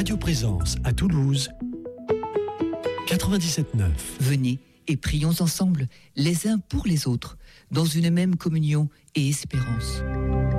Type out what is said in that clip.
Radio Présence à Toulouse, 97.9. Venez et prions ensemble, les uns pour les autres, dans une même communion et espérance.